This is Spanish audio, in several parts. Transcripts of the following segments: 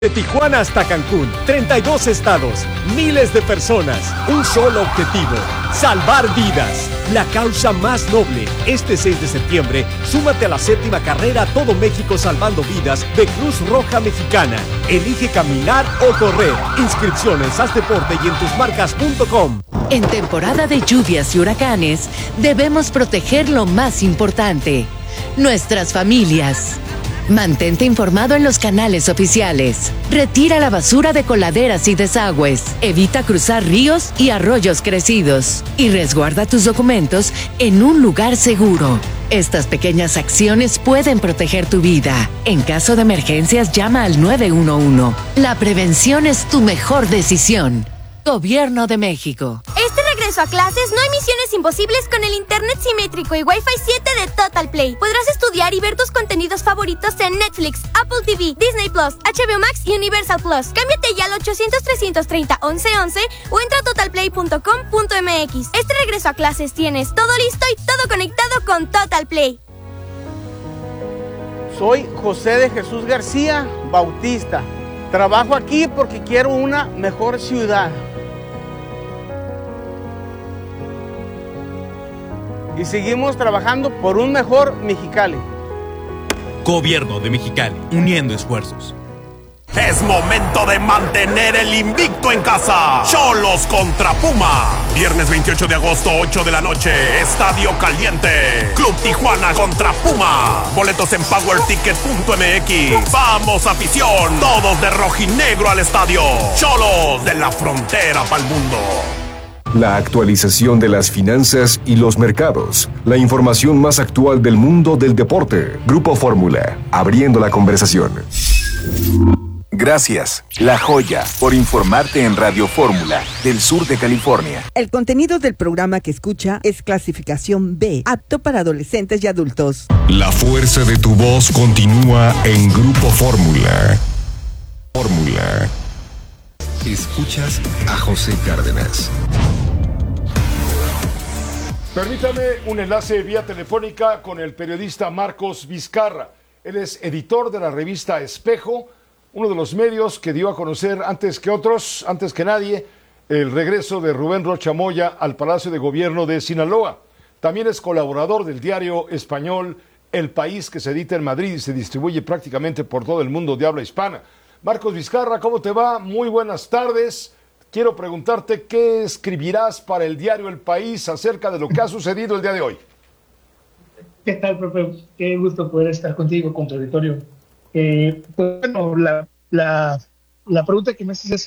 De Tijuana hasta Cancún, 32 estados, miles de personas, un solo objetivo, salvar vidas. La causa más noble. Este 6 de septiembre, súmate a la 7ª carrera Todo México Salvando Vidas de Cruz Roja Mexicana. Elige caminar o correr. Inscripciones, haz deporte y en tusmarcas.com. En temporada de lluvias y huracanes, debemos proteger lo más importante, nuestras familias. Mantente informado en los canales oficiales. Retira la basura de coladeras y desagües. Evita cruzar ríos y arroyos crecidos. Y resguarda tus documentos en un lugar seguro. Estas pequeñas acciones pueden proteger tu vida. En caso de emergencias, llama al 911. La prevención es tu mejor decisión. Gobierno de México. Este regreso a clases no hay misiones imposibles con el internet simétrico y Wi-Fi 7 de Total Play. Podrás estudiar y ver tus contenidos favoritos en Netflix, Apple TV, Disney Plus, HBO Max y Universal Plus. Cámbiate ya al 800-330-1111 o entra a totalplay.com.mx. Este regreso a clases tienes todo listo y todo conectado con Total Play. Soy José de Jesús García Bautista. Trabajo aquí porque quiero una mejor ciudad. Y seguimos trabajando por un mejor Mexicali. Gobierno de Mexicali, uniendo esfuerzos. Es momento de mantener el invicto en casa. Xolos contra Puma. Viernes 28 de agosto, 8 de la noche. Estadio Caliente. Club Tijuana contra Puma. Boletos en powerticket.mx. Vamos, afición. Todos de rojinegro al estadio. Xolos de la frontera pa'l mundo. La actualización de las finanzas y los mercados. La información más actual del mundo del deporte. Grupo Fórmula. Abriendo la conversación. Gracias, La Joya, por informarte en Radio Fórmula, del sur de California. El contenido del programa que escucha es clasificación B, apto para adolescentes y adultos. La fuerza de tu voz continúa en Grupo Fórmula. Fórmula. Escuchas a José Cárdenas. Permítame un enlace vía telefónica con el periodista Marcos Vizcarra. Él es editor de la revista Espejo, uno de los medios que dio a conocer antes que nadie, el regreso de Rubén Rocha Moya al Palacio de Gobierno de Sinaloa. También es colaborador del diario español El País, que se edita en Madrid y se distribuye prácticamente por todo el mundo de habla hispana. Marcos Vizcarra, ¿cómo te va? Muy buenas tardes. Quiero preguntarte qué escribirás para el diario El País acerca de lo que ha sucedido el día de hoy. ¿Qué tal, profe? Qué gusto poder estar contigo, con tu auditorio. Pues bueno, la pregunta que me haces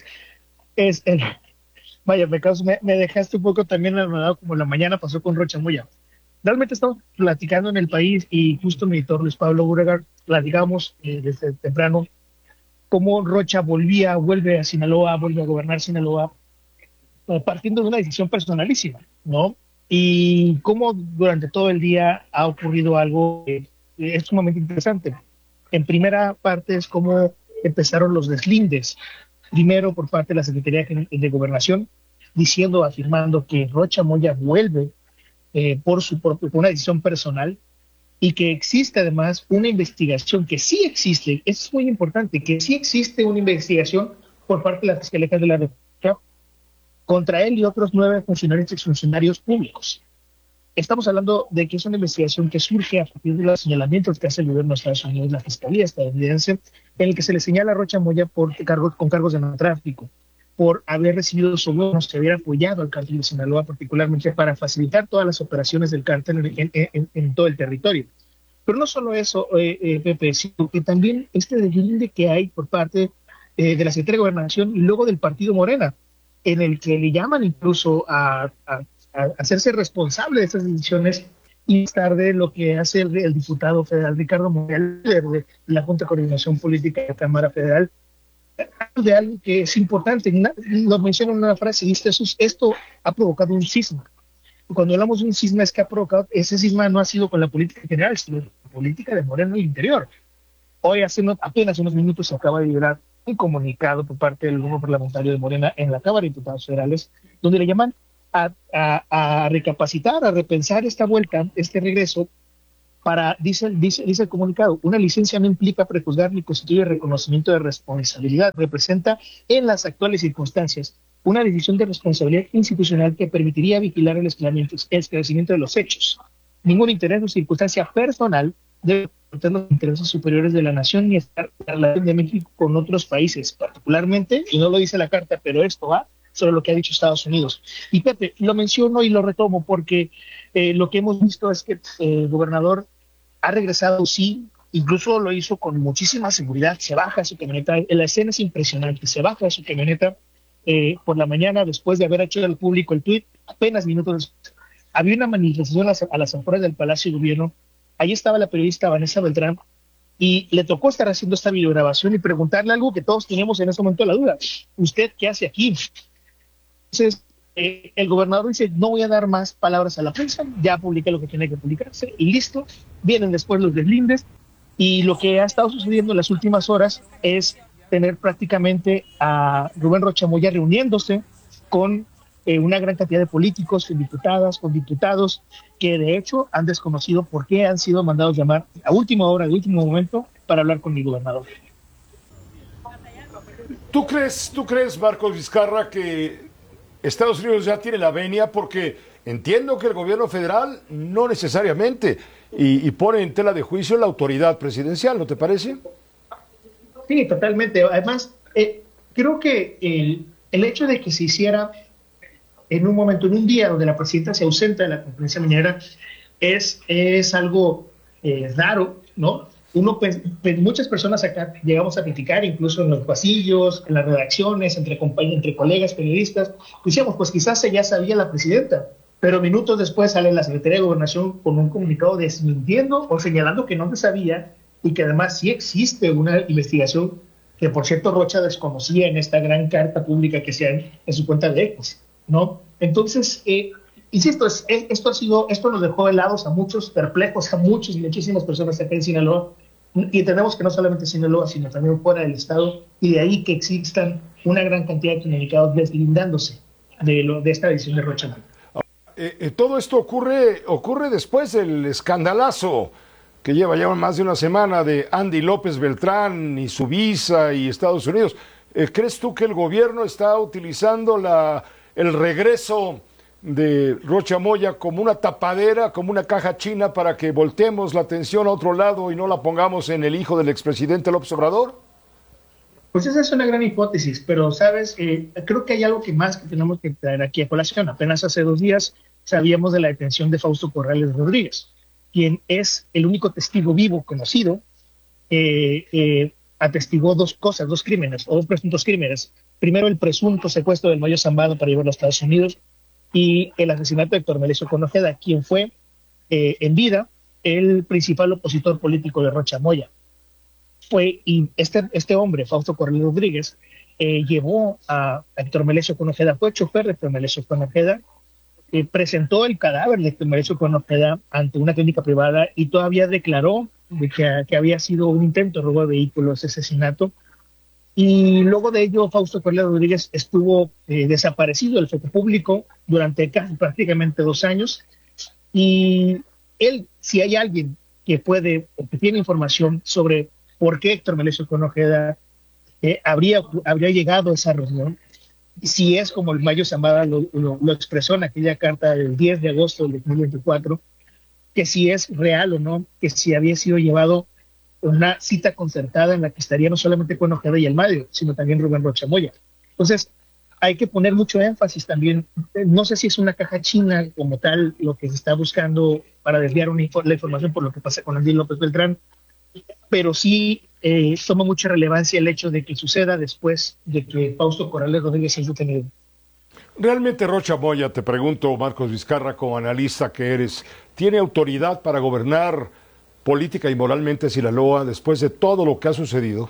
vaya, me dejaste un poco también anonadado, como la mañana pasó con Rocha Moya. Realmente estamos platicando en El País y justo mi editor Luis Pablo Buregar platicamos desde temprano cómo Rocha vuelve a Sinaloa, vuelve a gobernar Sinaloa, partiendo de una decisión personalísima, ¿no? Y cómo durante todo el día ha ocurrido algo que es sumamente interesante. En primera parte es cómo empezaron los deslindes. Primero por parte de la Secretaría de Gobernación, afirmando que Rocha Moya vuelve por una decisión personal, y que existe además una investigación, que sí existe, eso es muy importante, que sí existe una investigación por parte de la Fiscalía de la República contra él y otros 9 funcionarios y exfuncionarios públicos. Estamos hablando de que es una investigación que surge a partir de los señalamientos que hace el gobierno de Estados Unidos, la Fiscalía estadounidense, en el que se le señala a Rocha Moya con cargos de narcotráfico, por haber recibido sobornos, que haber apoyado al cártel de Sinaloa, particularmente para facilitar todas las operaciones del cártel en todo el territorio. Pero no solo eso, Pepe, sino que también este deslinde que hay por parte de la Secretaría de Gobernación y luego del partido Morena, en el que le llaman incluso a hacerse responsable de estas decisiones, y más tarde lo que hace el diputado federal Ricardo Monreal, de la Junta de Coordinación Política de la Cámara Federal, de algo que es importante. Lo menciona en una frase, dice: esto ha provocado un cisma. Cuando hablamos de un cisma, es que ha provocado, ese cisma no ha sido con la política general, sino la política de Morena en el interior. Hoy, apenas unos minutos, se acaba de liberar un comunicado por parte del grupo parlamentario de Morena en la Cámara de Diputados Federales, donde le llaman a recapacitar, a repensar esta vuelta, este regreso, dice el comunicado, una licencia no implica prejuzgar ni constituye reconocimiento de responsabilidad. Representa en las actuales circunstancias una decisión de responsabilidad institucional que permitiría vigilar el esclarecimiento de los hechos. Ningún interés o circunstancia personal debe proteger los intereses superiores de la nación ni estar en la relación de México con otros países, particularmente, y no lo dice la carta, pero esto va sobre lo que ha dicho Estados Unidos. Y Pepe, lo menciono y lo retomo porque lo que hemos visto es que el gobernador ha regresado, sí, incluso lo hizo con muchísima seguridad, se baja de su camioneta, la escena es impresionante, se baja de su camioneta por la mañana después de haber hecho al público el tuit, apenas minutos después. Había una manifestación a las afueras del Palacio de Gobierno, ahí estaba la periodista Vanessa Beltrán, y le tocó estar haciendo esta videograbación y preguntarle algo que todos teníamos en ese momento la duda, ¿usted qué hace aquí? Entonces, el gobernador dice, no voy a dar más palabras a la prensa, ya publiqué lo que tiene que publicarse y listo. Vienen después los deslindes y lo que ha estado sucediendo en las últimas horas es tener prácticamente a Rubén Rocha Moya reuniéndose con una gran cantidad de políticos, con diputadas, con diputados que de hecho han desconocido por qué han sido mandados llamar a última hora, de último momento, para hablar con el gobernador. ¿Tú crees, Marcos Vizcarra, que Estados Unidos ya tiene la venia? Porque entiendo que el gobierno federal no necesariamente, y pone en tela de juicio la autoridad presidencial, ¿no te parece? Sí, totalmente. Además, creo que el hecho de que se hiciera en un momento, en un día donde la presidenta se ausenta de la conferencia mañanera, es algo raro, ¿no? Muchas personas acá llegamos a criticar, incluso en los pasillos, en las redacciones, entre colegas periodistas, decíamos, pues quizás ya sabía la presidenta, pero minutos después sale la Secretaría de Gobernación con un comunicado desmintiendo o señalando que no se sabía y que además sí existe una investigación que, por cierto, Rocha desconocía en esta gran carta pública que se ha en su cuenta de X, ¿no? Entonces, insisto, esto nos dejó helados a muchos, perplejos a muchísimas personas acá en Sinaloa, y entendemos que no solamente Sinaloa, sino también fuera del estado, y de ahí que existan una gran cantidad de comunicados deslindándose de esta decisión de Rocha. Todo esto ocurre después del escandalazo que lleva ya más de una semana de Andy López Beltrán y su visa y Estados Unidos. ¿Crees tú que el gobierno está utilizando el regreso de Rocha Moya como una tapadera, como una caja china para que volteemos la atención a otro lado y no la pongamos en el hijo del expresidente López Obrador? Pues esa es una gran hipótesis, pero sabes, creo que hay algo más que tenemos que traer aquí a colación. Apenas hace 2 días sabíamos de la detención de Fausto Corrales Rodríguez, quien es el único testigo vivo conocido, atestiguó 2 cosas, 2 crímenes, o 2 presuntos crímenes. Primero, el presunto secuestro del Mayo Zambada para llevarlo a Estados Unidos, y el asesinato de Héctor Melesio Conojeda, quien fue en vida el principal opositor político de Rocha Moya. Y este hombre, Fausto Corrales Rodríguez, llevó a Héctor Melesio Conojeda, fue chofer de Héctor Melesio Conojeda, presentó el cadáver de Héctor Melesio Conojeda ante una clínica privada y todavía declaró que había sido un intento de robo de vehículos, ese asesinato. Y luego de ello, Fausto Corrales Rodríguez estuvo desaparecido del foco público durante prácticamente 2 años. Y él, si hay alguien que puede o que tiene información sobre por qué Héctor Melesio Conojeda habría llegado a esa reunión, si es como el Mayo Zambada lo expresó en aquella carta del 10 de agosto del 2024, que si es real o no, que si había sido llevado una cita concertada en la que estaría no solamente Conojeda y el Mayo, sino también Rubén Rocha Moya. Entonces, hay que poner mucho énfasis también. No sé si es una caja china como tal lo que se está buscando para desviar la información por lo que pasa con Andy López Beltrán, pero sí toma mucha relevancia el hecho de que suceda después de que Fausto Corrales Rodríguez sea detenido. ¿Realmente Rocha Moya, te pregunto, Marcos Vizcarra, como analista que eres, tiene autoridad para gobernar política y moralmente Sinaloa después de todo lo que ha sucedido?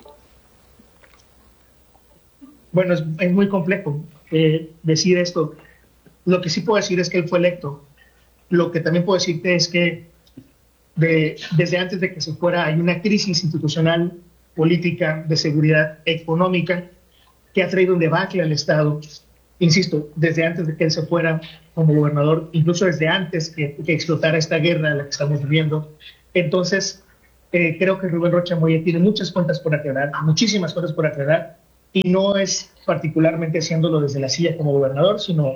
Bueno, es muy complejo decir esto. Lo que sí puedo decir es que él fue electo. Lo que también puedo decirte es que desde antes de que se fuera hay una crisis institucional, política, de seguridad económica que ha traído un debacle al Estado. Insisto, desde antes de que él se fuera como gobernador, incluso desde antes que explotara esta guerra en la que estamos viviendo, Entonces, creo que Rubén Rocha Moya tiene muchas cuentas por aclarar, muchísimas cuentas por aclarar, y no es particularmente haciéndolo desde la silla como gobernador, sino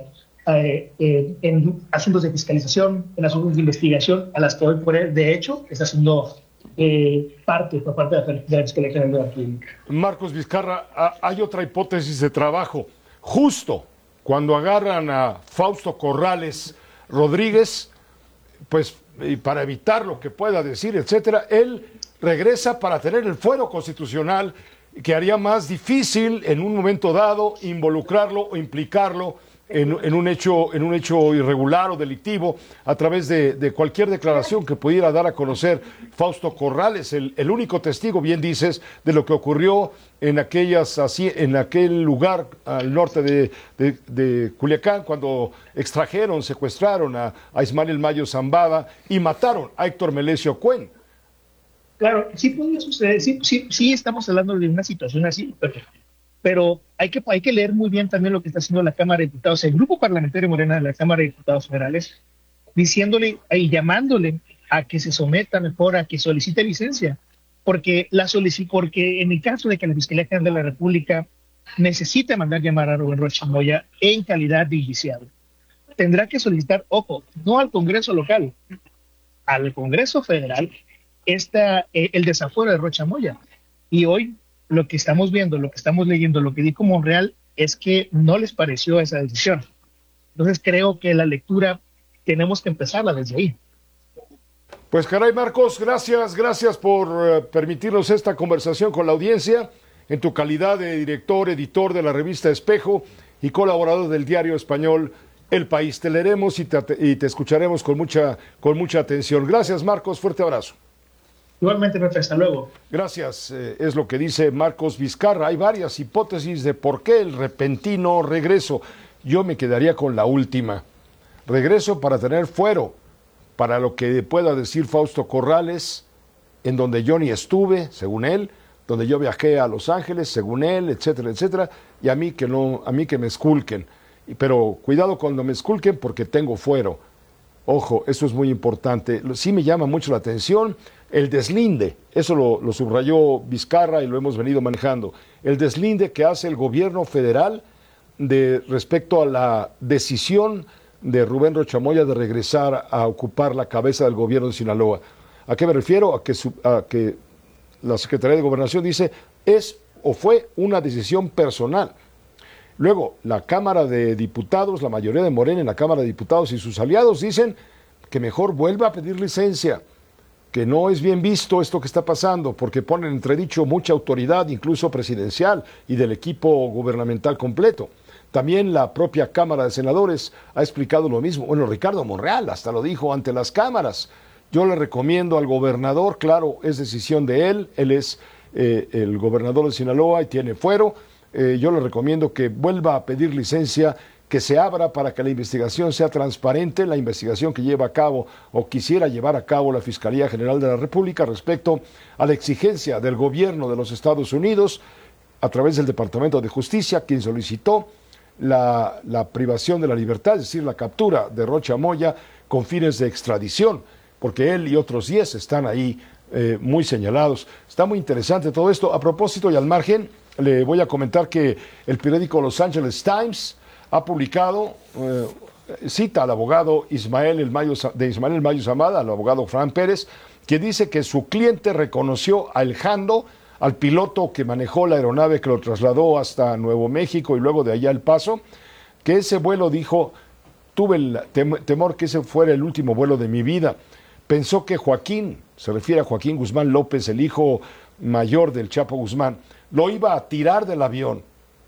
en asuntos de fiscalización, en asuntos de investigación, a las que hoy por él, de hecho, está haciendo parte por parte de la Fiscalía General de la República. Marcos Vizcarra, hay otra hipótesis de trabajo. Justo cuando agarran a Fausto Corrales Rodríguez, pues y para evitar lo que pueda decir, etcétera, él regresa para tener el fuero constitucional que haría más difícil en un momento dado involucrarlo o implicarlo en un hecho irregular o delictivo a través de cualquier declaración que pudiera dar a conocer Fausto Corrales, el único testigo, bien dices, de lo que ocurrió en aquel lugar al norte de Culiacán, cuando secuestraron a Ismael Mayo Zambada y mataron a Héctor Melesio Cuen. Claro, sí podría suceder, sí estamos hablando de una situación así, pero hay que leer muy bien también lo que está haciendo la Cámara de Diputados, el Grupo Parlamentario Morena de la Cámara de Diputados Federales, diciéndole y llamándole a que se someta mejor, a que solicite licencia, porque en el caso de que la Fiscalía General de la República necesite mandar llamar a Rubén Rocha Moya en calidad de indiciado, tendrá que solicitar, ojo, no al Congreso local, al Congreso Federal, el desafuero de Rocha Moya. Y hoy lo que estamos viendo, lo que estamos leyendo, lo que dijo Monreal es que no les pareció esa decisión. Entonces creo que la lectura tenemos que empezarla desde ahí. Pues caray, Marcos, gracias por permitirnos esta conversación con la audiencia en tu calidad de director, editor de la revista Espejo y colaborador del diario español El País. Te leeremos y te escucharemos con mucha atención. Gracias, Marcos, fuerte abrazo. Igualmente, Pepe, hasta luego. Gracias, es lo que dice Marcos Vizcarra. Hay varias hipótesis de por qué el repentino regreso. Yo me quedaría con la última. Regreso para tener fuero, para lo que pueda decir Fausto Corrales, en donde yo ni estuve, según él, donde yo viajé a Los Ángeles, según él, etcétera, etcétera, y a mí que me esculquen. Pero cuidado cuando me esculquen porque tengo fuero. Ojo, eso es muy importante. Sí me llama mucho la atención el deslinde, eso lo subrayó Vizcarra y lo hemos venido manejando, el deslinde que hace el gobierno federal respecto a la decisión de Rubén Rocha Moya de regresar a ocupar la cabeza del gobierno de Sinaloa. ¿A qué me refiero? A que la Secretaría de Gobernación dice fue una decisión personal. Luego, la Cámara de Diputados, la mayoría de Morena en la Cámara de Diputados y sus aliados dicen que mejor vuelva a pedir licencia, que no es bien visto esto que está pasando, porque pone en entredicho mucha autoridad, incluso presidencial, y del equipo gubernamental completo. También la propia Cámara de Senadores ha explicado lo mismo. Bueno, Ricardo Monreal hasta lo dijo ante las cámaras. Yo le recomiendo al gobernador, claro, es decisión de él es el gobernador de Sinaloa y tiene fuero. Yo le recomiendo que vuelva a pedir licencia, que se abra para que la investigación sea transparente, la investigación que lleva a cabo o quisiera llevar a cabo la Fiscalía General de la República respecto a la exigencia del gobierno de los Estados Unidos a través del Departamento de Justicia, quien solicitó la privación de la libertad, es decir, la captura de Rocha Moya con fines de extradición, porque él y otros 10 están ahí muy señalados. Está muy interesante todo esto. A propósito y al margen, le voy a comentar que el periódico Los Angeles Times ha publicado, cita al abogado Ismael El Mayo Zambada, al abogado Frank Pérez, que dice que su cliente reconoció a El Jando, al piloto que manejó la aeronave que lo trasladó hasta Nuevo México y luego de allá El Paso, que ese vuelo, dijo, tuve el temor que ese fuera el último vuelo de mi vida. Pensó que Joaquín, se refiere a Joaquín Guzmán López, el hijo mayor del Chapo Guzmán, lo iba a tirar del avión.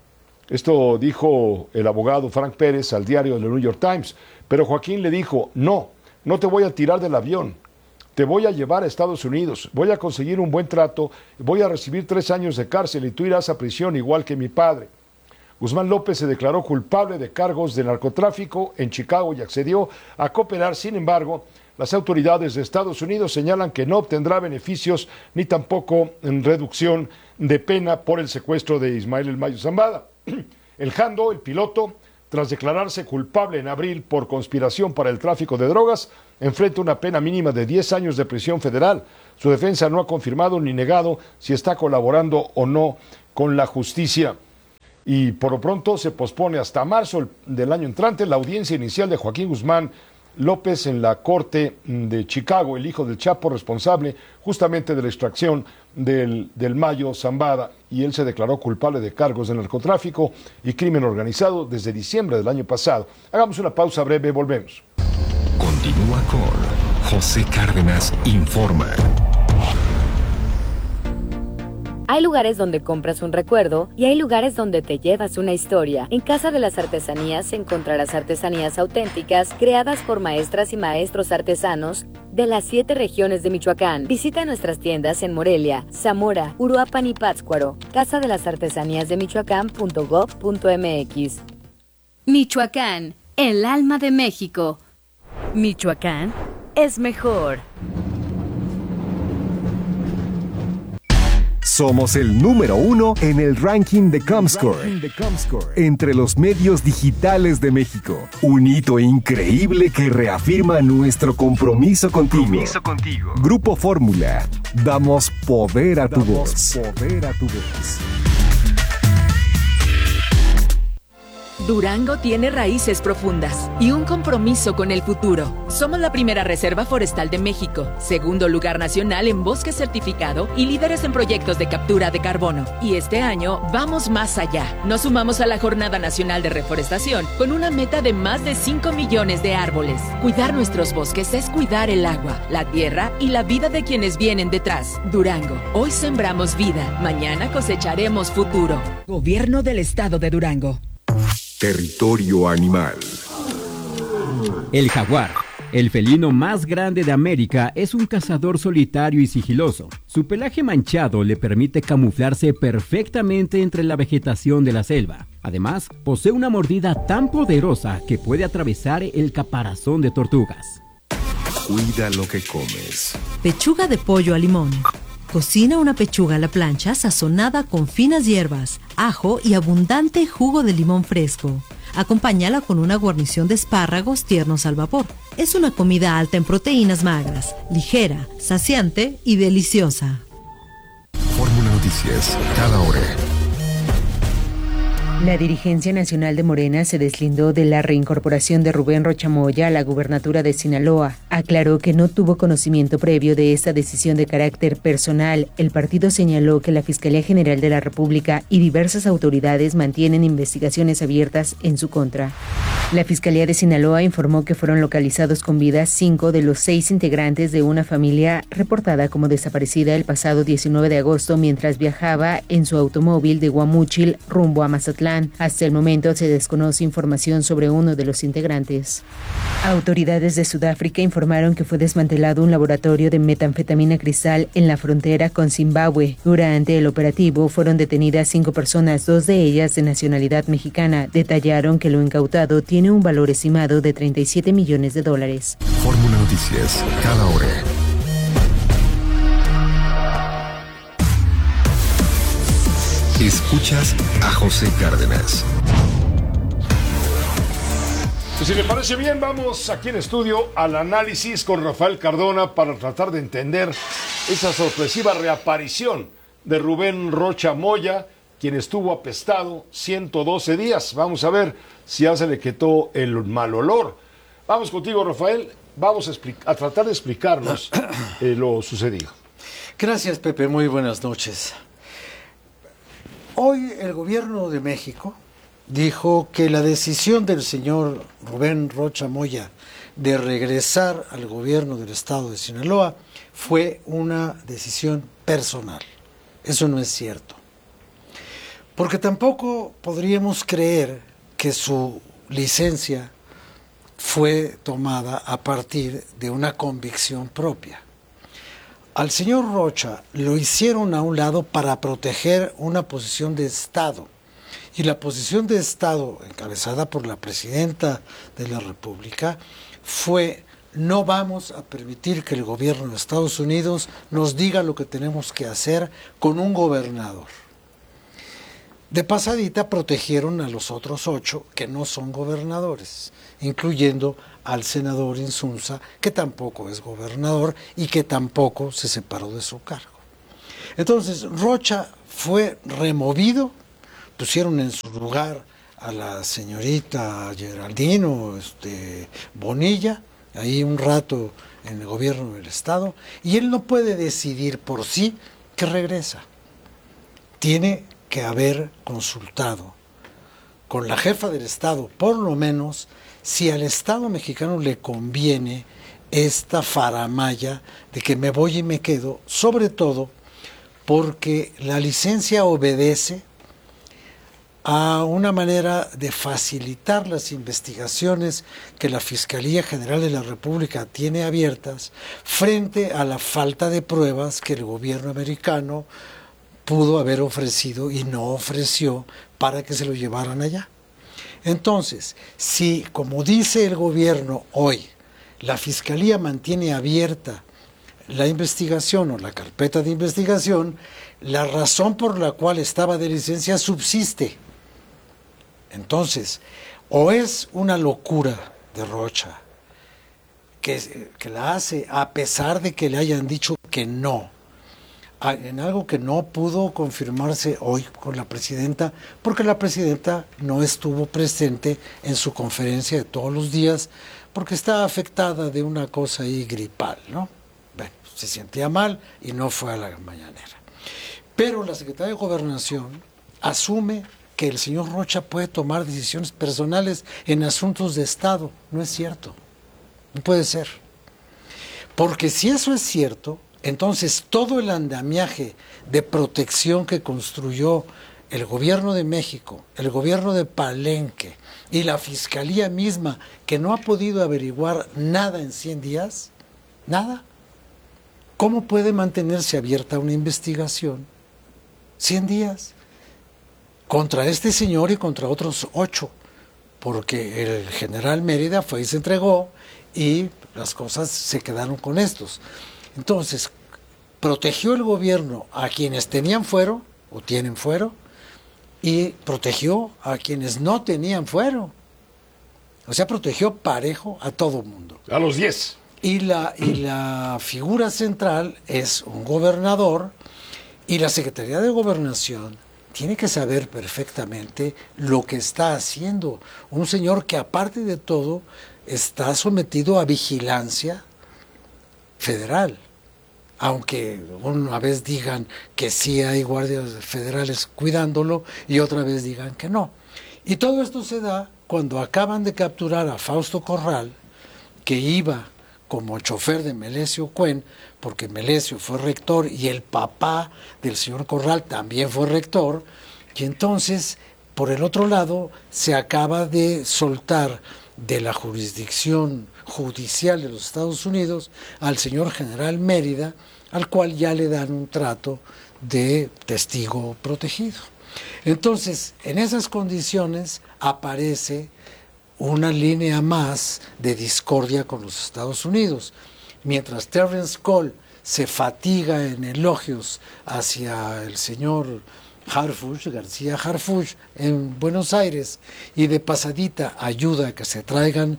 Esto dijo el abogado Frank Pérez al diario del New York Times, pero Joaquín le dijo, no te voy a tirar del avión, te voy a llevar a Estados Unidos, voy a conseguir un buen trato, voy a recibir 3 años de cárcel y tú irás a prisión igual que mi padre. Guzmán López se declaró culpable de cargos de narcotráfico en Chicago y accedió a cooperar. Sin embargo, las autoridades de Estados Unidos señalan que no obtendrá beneficios ni tampoco en reducción de pena por el secuestro de Ismael El Mayo Zambada. El Jando, el piloto, tras declararse culpable en abril por conspiración para el tráfico de drogas, enfrenta una pena mínima de 10 años de prisión federal. Su defensa no ha confirmado ni negado si está colaborando o no con la justicia. Y por lo pronto se pospone hasta marzo del año entrante la audiencia inicial de Joaquín Guzmán López en la Corte de Chicago, el hijo del Chapo, responsable justamente de la extracción del Mayo Zambada, y él se declaró culpable de cargos de narcotráfico y crimen organizado desde diciembre del año pasado. Hagamos una pausa breve, volvemos. Continúa con José Cárdenas Informa. Hay lugares donde compras un recuerdo y hay lugares donde te llevas una historia. En Casa de las Artesanías encontrarás artesanías auténticas creadas por maestras y maestros artesanos de las 7 regiones de Michoacán. Visita nuestras tiendas en Morelia, Zamora, Uruapan y Pátzcuaro. Casa de las Artesanías de Michoacán.gov.mx. Michoacán, el alma de México. Michoacán es mejor. Somos el número 1 en el ranking de Comscore entre los medios digitales de México. Un hito increíble que reafirma nuestro compromiso contigo. Grupo Fórmula. Damos poder a tu voz. Durango tiene raíces profundas y un compromiso con el futuro. Somos la primera reserva forestal de México, segundo lugar nacional en bosque certificado y líderes en proyectos de captura de carbono. Y este año vamos más allá. Nos sumamos a la Jornada Nacional de Reforestación con una meta de más de 5 millones de árboles. Cuidar nuestros bosques es cuidar el agua, la tierra y la vida de quienes vienen detrás. Durango, hoy sembramos vida, mañana cosecharemos futuro. Gobierno del Estado de Durango. Territorio animal. El jaguar, el felino más grande de América, es un cazador solitario y sigiloso. Su pelaje manchado le permite camuflarse perfectamente entre la vegetación de la selva. Además, posee una mordida tan poderosa que puede atravesar el caparazón de tortugas. Cuida lo que comes. Pechuga de pollo a limón. Cocina una pechuga a la plancha sazonada con finas hierbas, ajo y abundante jugo de limón fresco. Acompáñala con una guarnición de espárragos tiernos al vapor. Es una comida alta en proteínas magras, ligera, saciante y deliciosa. Fórmula Noticias, cada hora. La dirigencia nacional de Morena se deslindó de la reincorporación de Rubén Rocha Moya a la gubernatura de Sinaloa. Aclaró que no tuvo conocimiento previo de esta decisión de carácter personal. El partido señaló que la Fiscalía General de la República y diversas autoridades mantienen investigaciones abiertas en su contra. La Fiscalía de Sinaloa informó que fueron localizados con vida 5 de los 6 integrantes de una familia reportada como desaparecida el pasado 19 de agosto mientras viajaba en su automóvil de Guamúchil rumbo a Mazatlán. Hasta el momento se desconoce información sobre uno de los integrantes. Autoridades de Sudáfrica informaron que fue desmantelado un laboratorio de metanfetamina cristal en la frontera con Zimbabue. Durante el operativo fueron detenidas 5 personas, 2 de ellas de nacionalidad mexicana. Detallaron que lo incautado tiene un valor estimado de $37 millones. Fórmula Noticias, cada hora. Escuchas a José Cárdenas. Pues si le parece bien, vamos aquí en estudio al análisis con Rafael Cardona para tratar de entender esa sorpresiva reaparición de Rubén Rocha Moya, quien estuvo apestado 112 días. Vamos a ver si ya se le quitó el mal olor. Vamos contigo, Rafael. Vamos a tratar de explicarnos lo sucedido. Gracias, Pepe. Muy buenas noches. Hoy el gobierno de México dijo que la decisión del señor Rubén Rocha Moya de regresar al gobierno del estado de Sinaloa fue una decisión personal. Eso no es cierto. Porque tampoco podríamos creer que su licencia fue tomada a partir de una convicción propia. Al señor Rocha lo hicieron a un lado para proteger una posición de Estado. Y la posición de Estado, encabezada por la presidenta de la República, fue: no vamos a permitir que el gobierno de Estados Unidos nos diga lo que tenemos que hacer con un gobernador. De pasadita protegieron a los otros 8 que no son gobernadores, incluyendo al senador Insunza, que tampoco es gobernador y que tampoco se separó de su cargo. Entonces, Rocha fue removido, pusieron en su lugar a la señorita Geraldino Bonilla, ahí un rato en el gobierno del Estado, y él no puede decidir por sí que regresa. Tiene que haber consultado con la jefa del Estado, por lo menos, si al Estado mexicano le conviene esta faramalla de que me voy y me quedo, sobre todo porque la licencia obedece a una manera de facilitar las investigaciones que la Fiscalía General de la República tiene abiertas frente a la falta de pruebas que el gobierno americano pudo haber ofrecido y no ofreció para que se lo llevaran allá. Entonces, si, como dice el gobierno hoy, la Fiscalía mantiene abierta la investigación o la carpeta de investigación, la razón por la cual estaba de licencia subsiste. Entonces, o es una locura de Rocha que la hace a pesar de que le hayan dicho que no, en algo que no pudo confirmarse hoy con la presidenta, porque la presidenta no estuvo presente en su conferencia de todos los días, porque estaba afectada de una cosa ahí gripal, ¿no? Bueno, se sentía mal y no fue a la mañanera. Pero la Secretaría de Gobernación asume que el señor Rocha puede tomar decisiones personales en asuntos de Estado. No es cierto. No puede ser. Porque si eso es cierto, entonces todo el andamiaje de protección que construyó el gobierno de México, el gobierno de Palenque y la Fiscalía misma, que no ha podido averiguar nada en 100 días, nada, ¿cómo puede mantenerse abierta una investigación 100 días? Contra este señor y contra otros 8, porque el general Mérida fue y se entregó y las cosas se quedaron con estos. Entonces, protegió el gobierno a quienes tenían fuero o tienen fuero y protegió a quienes no tenían fuero. O sea, protegió parejo a todo mundo. A los 10. Y la figura central es un gobernador y la Secretaría de Gobernación tiene que saber perfectamente lo que está haciendo. Un señor que aparte de todo está sometido a vigilancia federal. Aunque una vez digan que sí hay guardias federales cuidándolo y otra vez digan que no. Y todo esto se da cuando acaban de capturar a Fausto Corral, que iba como chofer de Melesio Cuen, porque Melesio fue rector y el papá del señor Corral también fue rector, y entonces, por el otro lado, se acaba de soltar de la jurisdicción judicial de los Estados Unidos al señor general Mérida, al cual ya le dan un trato de testigo protegido. Entonces, en esas condiciones aparece una línea más de discordia con los Estados Unidos. Mientras Terrence Cole se fatiga en elogios hacia el señor Harfuch, García Harfuch, en Buenos Aires, y de pasadita ayuda a que se traigan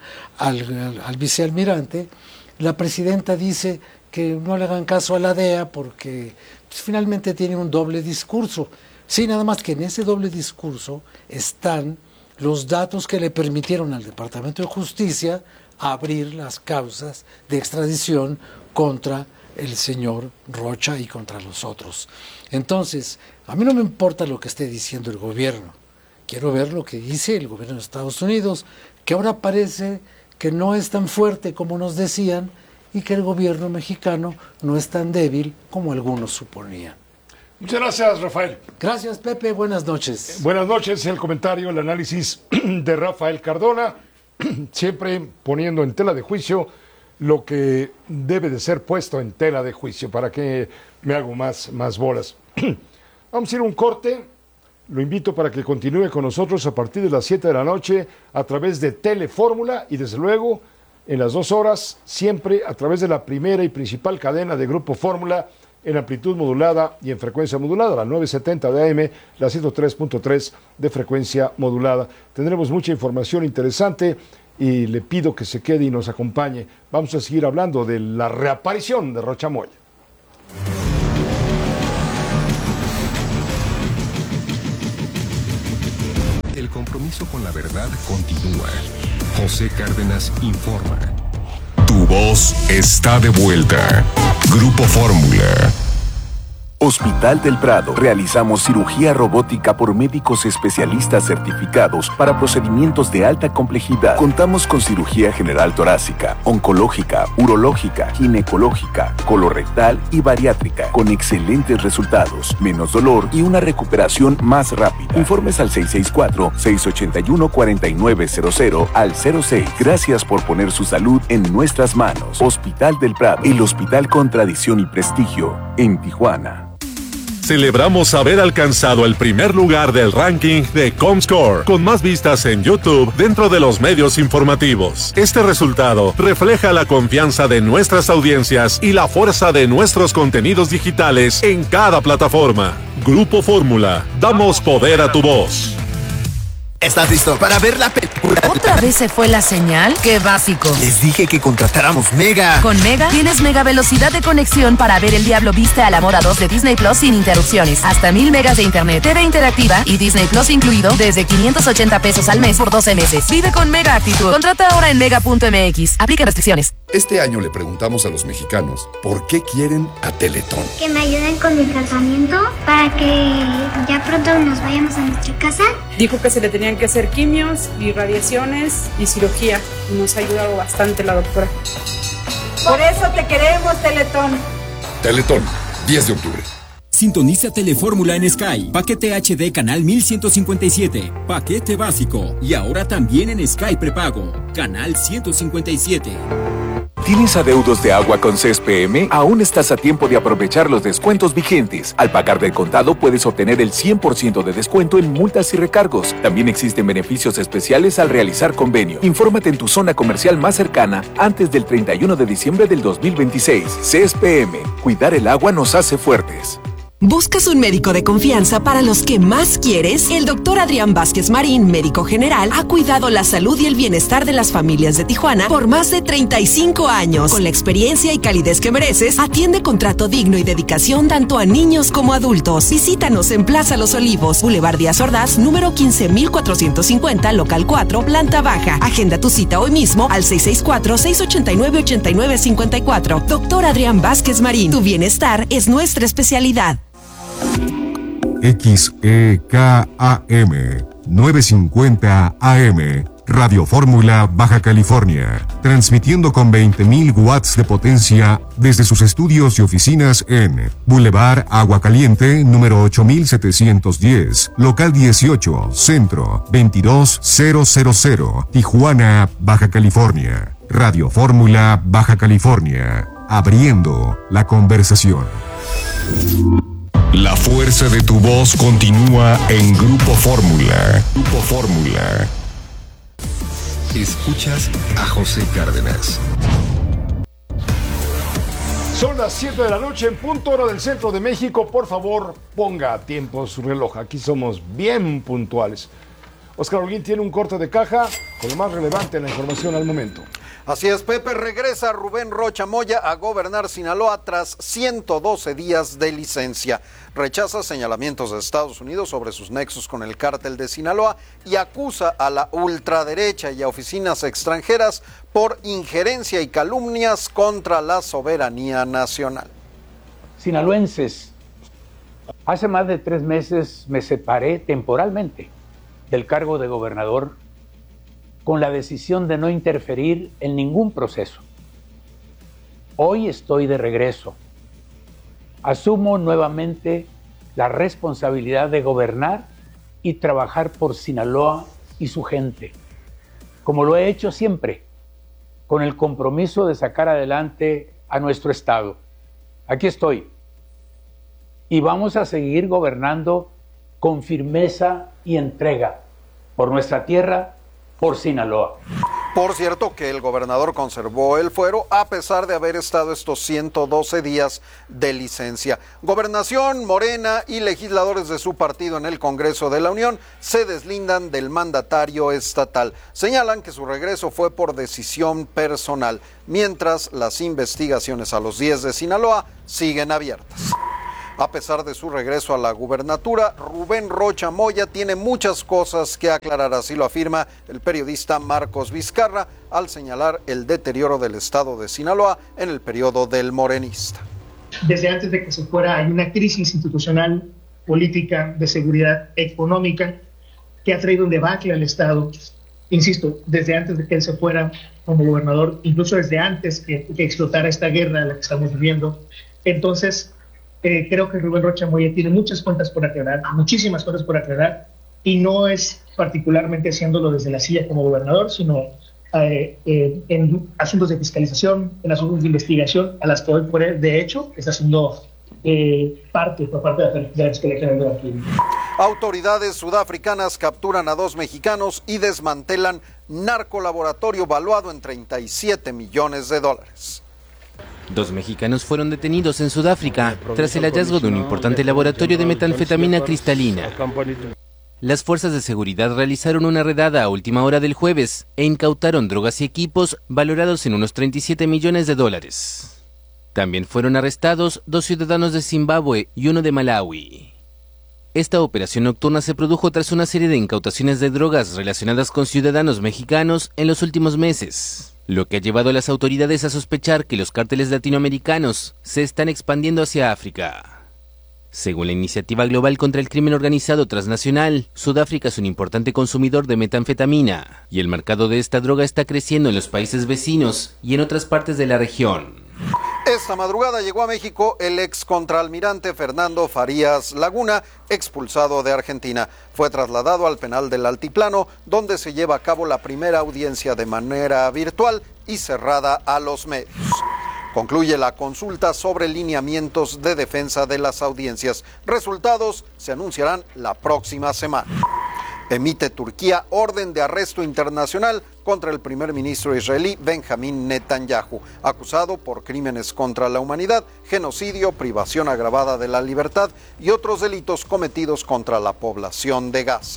al vicealmirante, la presidenta dice que no le hagan caso a la DEA porque pues, finalmente tiene un doble discurso. Sí, nada más que en ese doble discurso están los datos que le permitieron al Departamento de Justicia abrir las causas de extradición contra el señor Rocha y contra los otros. Entonces, a mí no me importa lo que esté diciendo el gobierno. Quiero ver lo que dice el gobierno de Estados Unidos, que ahora parece que no es tan fuerte como nos decían y que el gobierno mexicano no es tan débil como algunos suponían. Muchas gracias, Rafael. Gracias, Pepe. Buenas noches. Buenas noches. El comentario, el análisis de Rafael Cardona, siempre poniendo en tela de juicio lo que debe de ser puesto en tela de juicio. ¿Para que me hago más bolas? Vamos a ir a un corte. Lo invito para que continúe con nosotros a partir de las 7 de la noche a través de Telefórmula y desde luego en las 2 horas siempre a través de la primera y principal cadena de Grupo Fórmula en amplitud modulada y en frecuencia modulada, la 970 de AM, la 103.3 de frecuencia modulada. Tendremos mucha información interesante y le pido que se quede y nos acompañe. Vamos a seguir hablando de la reaparición de Rocha Moya. El compromiso con la verdad continúa. José Cárdenas informa. Tu voz está de vuelta. Grupo Fórmula. Hospital del Prado. Realizamos cirugía robótica por médicos especialistas certificados para procedimientos de alta complejidad. Contamos con cirugía general torácica, oncológica, urológica, ginecológica, colorectal y bariátrica, con excelentes resultados, menos dolor y una recuperación más rápida. Informes al 664-681-4900 al 06. Gracias por poner su salud en nuestras manos. Hospital del Prado, el hospital con tradición y prestigio en Tijuana. Celebramos haber alcanzado el primer lugar del ranking de Comscore, con más vistas en YouTube dentro de los medios informativos. Este resultado refleja la confianza de nuestras audiencias y la fuerza de nuestros contenidos digitales en cada plataforma. Grupo Fórmula, damos poder a tu voz. ¿Estás listo para ver la película? ¿Otra vez se fue la señal? ¡Qué básico! Les dije que contratáramos Mega. Con Mega tienes mega velocidad de conexión para ver El Diablo Viste a la Moda 2 de Disney Plus sin interrupciones. Hasta 1000 megas de internet, TV interactiva y Disney Plus incluido desde 580 pesos al mes por 12 meses. Vive con Mega Actitud. Contrata ahora en mega.mx. Aplica restricciones. Este año le preguntamos a los mexicanos por qué quieren a Teletón. Que me ayuden con mi tratamiento para que ya pronto nos vayamos a nuestra casa. Dijo que se le tenían que hacer quimios y radiaciones y cirugía. Nos ha ayudado bastante la doctora. Por eso te queremos, Teletón. Teletón, 10 de octubre. Sintoniza Telefórmula en Sky. Paquete HD canal 1157. Paquete básico. Y ahora también en Sky prepago. Canal 157. ¿Tienes adeudos de agua con CSPM? Aún estás a tiempo de aprovechar los descuentos vigentes. Al pagar del contado puedes obtener el 100% de descuento en multas y recargos. También existen beneficios especiales al realizar convenio. Infórmate en tu zona comercial más cercana antes del 31 de diciembre del 2026. CSPM. Cuidar el agua nos hace fuertes. ¿Buscas un médico de confianza para los que más quieres? El doctor Adrián Vázquez Marín, médico general, ha cuidado la salud y el bienestar de las familias de Tijuana por más de 35 años. Con la experiencia y calidez que mereces, atiende con trato digno y dedicación tanto a niños como adultos. Visítanos en Plaza Los Olivos, Boulevard Díaz Ordaz, número 15450, local 4, planta baja. Agenda tu cita hoy mismo al 664-689-8954. Doctor Adrián Vázquez Marín, tu bienestar es nuestra especialidad. XEKAM 950 AM Radio Fórmula Baja California, transmitiendo con 20.000 watts de potencia desde sus estudios y oficinas en Boulevard Agua Caliente, número 8710, local 18, centro 22000, Tijuana, Baja California. Radio Fórmula Baja California, abriendo la conversación. La fuerza de tu voz continúa en Grupo Fórmula. Grupo Fórmula. Escuchas a José Cárdenas. Son las 7 de la noche en punto hora del centro de México. Por favor, ponga a tiempo su reloj. Aquí somos bien puntuales. Oscar Holguín tiene un corte de caja con lo más relevante en la información al momento. Así es, Pepe. Regresa Rubén Rocha Moya a gobernar Sinaloa tras 112 días de licencia. Rechaza señalamientos de Estados Unidos sobre sus nexos con el cártel de Sinaloa y acusa a la ultraderecha y a oficinas extranjeras por injerencia y calumnias contra la soberanía nacional. Sinaloenses, hace más de 3 meses me separé temporalmente del cargo de gobernador con la decisión de no interferir en ningún proceso. Hoy estoy de regreso. Asumo nuevamente la responsabilidad de gobernar y trabajar por Sinaloa y su gente, como lo he hecho siempre, con el compromiso de sacar adelante a nuestro estado. Aquí estoy. Y vamos a seguir gobernando con firmeza y entrega por nuestra tierra, por Sinaloa. Por cierto que el gobernador conservó el fuero a pesar de haber estado estos 112 días de licencia. Gobernación, Morena y legisladores de su partido en el Congreso de la Unión se deslindan del mandatario estatal. Señalan que su regreso fue por decisión personal, mientras las investigaciones a los 10 de Sinaloa siguen abiertas. A pesar de su regreso a la gubernatura, Rubén Rocha Moya tiene muchas cosas que aclarar, así lo afirma el periodista Marcos Vizcarra al señalar el deterioro del estado de Sinaloa en el periodo del morenista. Desde antes de que se fuera hay una crisis institucional, política, de seguridad económica que ha traído un debacle al estado. Insisto, desde antes de que él se fuera como gobernador, incluso desde antes que explotara esta guerra en la que estamos viviendo. Entonces, creo que Rubén Rocha Moya tiene muchas cuentas por aclarar, muchísimas cuentas por aclarar, y no es particularmente haciéndolo desde la silla como gobernador, sino en asuntos de fiscalización, en asuntos de investigación, a las que hoy, de hecho, está haciendo parte por parte de la Fiscalía General de la República. Autoridades sudafricanas capturan a 2 mexicanos y desmantelan narcolaboratorio valuado en $37 millones. 2 mexicanos fueron detenidos en Sudáfrica tras el hallazgo de un importante laboratorio de metanfetamina cristalina. Las fuerzas de seguridad realizaron una redada a última hora del jueves e incautaron drogas y equipos valorados en unos $37 millones. También fueron arrestados 2 ciudadanos de Zimbabue y 1 de Malawi. Esta operación nocturna se produjo tras una serie de incautaciones de drogas relacionadas con ciudadanos mexicanos en los últimos meses, lo que ha llevado a las autoridades a sospechar que los cárteles latinoamericanos se están expandiendo hacia África. Según la Iniciativa Global contra el Crimen Organizado Transnacional, Sudáfrica es un importante consumidor de metanfetamina, y el mercado de esta droga está creciendo en los países vecinos y en otras partes de la región. Esta madrugada llegó a México el ex contraalmirante Fernando Farías Laguna, expulsado de Argentina. Fue trasladado al penal del Altiplano, donde se lleva a cabo la primera audiencia de manera virtual y cerrada a los medios. Concluye la consulta sobre lineamientos de defensa de las audiencias. Resultados se anunciarán la próxima semana. Emite Turquía orden de arresto internacional contra el primer ministro israelí Benjamín Netanyahu, acusado por crímenes contra la humanidad, genocidio, privación agravada de la libertad y otros delitos cometidos contra la población de Gaza.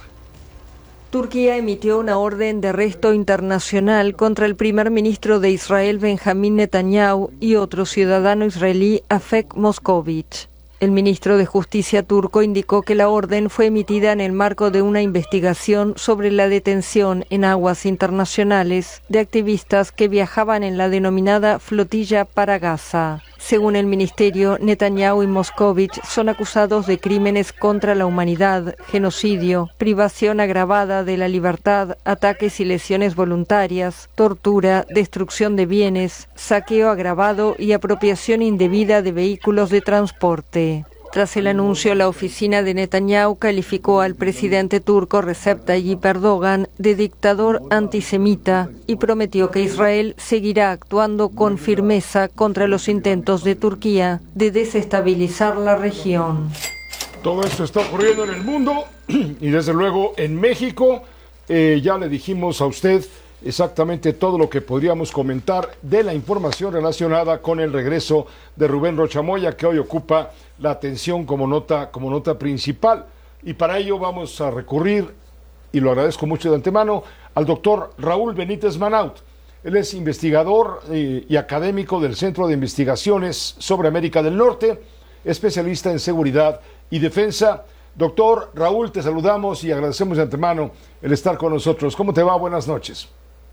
Turquía emitió una orden de arresto internacional contra el primer ministro de Israel Benjamín Netanyahu y otro ciudadano israelí Afek Moskovich. El ministro de Justicia turco indicó que la orden fue emitida en el marco de una investigación sobre la detención en aguas internacionales de activistas que viajaban en la denominada flotilla para Gaza. Según el ministerio, Netanyahu y Moskovich son acusados de crímenes contra la humanidad, genocidio, privación agravada de la libertad, ataques y lesiones voluntarias, tortura, destrucción de bienes, saqueo agravado y apropiación indebida de vehículos de transporte. Tras el anuncio, la oficina de Netanyahu calificó al presidente turco Recep Tayyip Erdogan de dictador antisemita y prometió que Israel seguirá actuando con firmeza contra los intentos de Turquía de desestabilizar la región. Todo esto está ocurriendo en el mundo y desde luego en México. Ya le dijimos a usted exactamente todo lo que podríamos comentar de la información relacionada con el regreso de Rubén Rocha Moya, que hoy ocupa la atención como nota principal. Y para ello vamos a recurrir, y lo agradezco mucho de antemano, al doctor Raúl Benítez Manaut. Él es investigador y académico del Centro de Investigaciones sobre América del Norte, especialista en seguridad y defensa. Doctor Raúl, te saludamos y agradecemos de antemano el estar con nosotros. ¿Cómo te va? Buenas noches.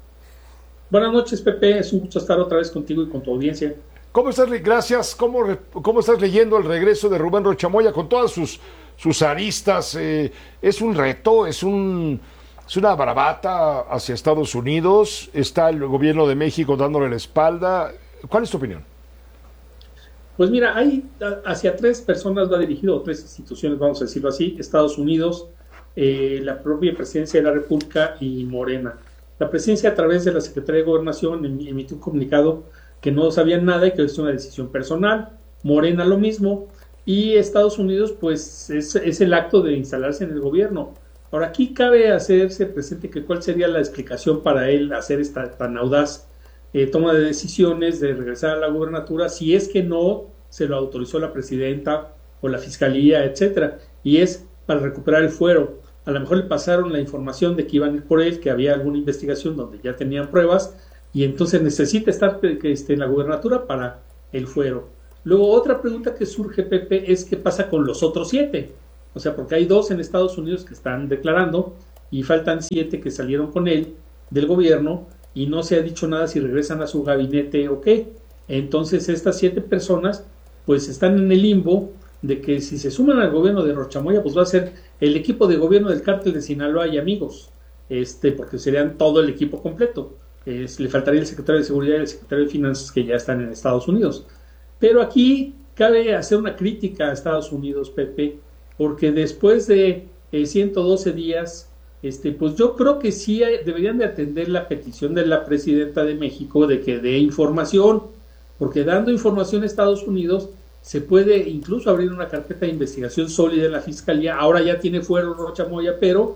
Buenas noches, Pepe. Es un gusto estar otra vez contigo y con tu audiencia. ¿Cómo estás? Gracias. ¿Cómo estás leyendo el regreso de Rubén Rocha Moya con todas sus aristas? ¿Es un reto? ¿Es una bravata hacia Estados Unidos? ¿Está el gobierno de México dándole la espalda? ¿Cuál es tu opinión? Pues mira, hacia 3 personas va dirigido, 3 instituciones, vamos a decirlo así: Estados Unidos, la propia Presidencia de la República y Morena. La Presidencia, a través de la Secretaría de Gobernación, emitió un comunicado que no sabían nada y que es una decisión personal. Morena lo mismo, y Estados Unidos pues es el acto de instalarse en el gobierno. Ahora, aquí cabe hacerse presente que cuál sería la explicación para él hacer esta tan audaz toma de decisiones de regresar a la gubernatura si es que no se lo autorizó la presidenta o la fiscalía, etcétera, y es para recuperar el fuero. A lo mejor le pasaron la información de que iban a ir por él, que había alguna investigación donde ya tenían pruebas, y entonces necesita estar en la gubernatura para el fuero. Luego, otra pregunta que surge, Pepe, es qué pasa con los otros 7. O sea, porque hay 2 en Estados Unidos que están declarando y faltan 7 que salieron con él del gobierno y no se ha dicho nada si regresan a su gabinete o qué. Entonces, estas 7 personas pues están en el limbo de que si se suman al gobierno de Rocha Moya, pues va a ser el equipo de gobierno del cártel de Sinaloa y amigos, porque serían todo el equipo completo. Le faltaría el secretario de Seguridad y el secretario de Finanzas, que ya están en Estados Unidos. Pero aquí cabe hacer una crítica a Estados Unidos, Pepe, porque después de 112 días, pues yo creo que sí deberían de atender la petición de la presidenta de México de que dé información, porque dando información a Estados Unidos se puede incluso abrir una carpeta de investigación sólida en la Fiscalía. Ahora ya tiene fuero Rocha Moya, pero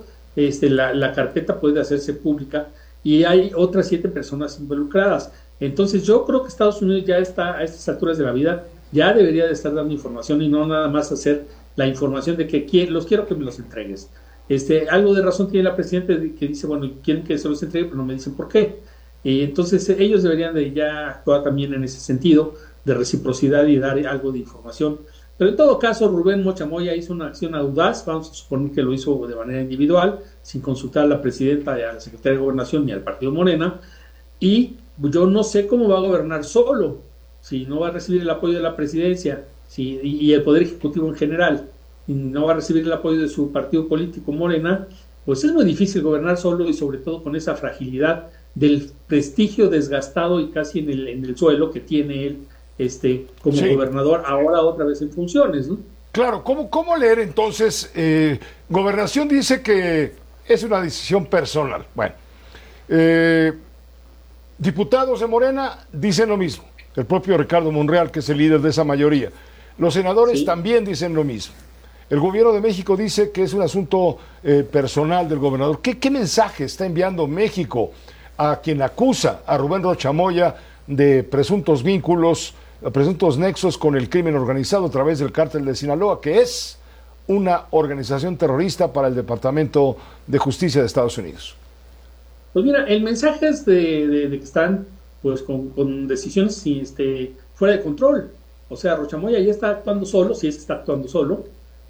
la carpeta puede hacerse pública y hay otras 7 personas involucradas. Entonces yo creo que Estados Unidos ya está a estas alturas de la vida, ya debería de estar dando información y no nada más hacer la información de que los quiero que me los entregues. Algo de razón tiene la presidenta que dice, bueno, quieren que se los entregue, pero no me dicen por qué. Entonces ellos deberían de ya actuar también en ese sentido de reciprocidad y dar algo de información. Pero en todo caso, Rubén Rocha Moya hizo una acción audaz, vamos a suponer que lo hizo de manera individual, sin consultar a la presidenta, a la secretaria de Gobernación ni al partido Morena, y yo no sé cómo va a gobernar solo, si no va a recibir el apoyo de la presidencia y el Poder Ejecutivo en general, y no va a recibir el apoyo de su partido político Morena, pues es muy difícil gobernar solo y sobre todo con esa fragilidad del prestigio desgastado y casi en el suelo que tiene él como gobernador, ahora otra vez en funciones, ¿no? Claro, ¿cómo leer entonces? Gobernación dice que es una decisión personal. Bueno, diputados de Morena dicen lo mismo. El propio Ricardo Monreal, que es el líder de esa mayoría. Los senadores también dicen lo mismo. El gobierno de México dice que es un asunto personal del gobernador. ¿Qué mensaje está enviando México a quien acusa a Rubén Rocha Moya de presuntos vínculos, presuntos nexos con el crimen organizado a través del cártel de Sinaloa, que es una organización terrorista para el Departamento de Justicia de Estados Unidos? Pues mira, el mensaje es de que están pues con decisiones fuera de control. O sea, Rocha Moya ya está actuando solo, si es que está actuando solo,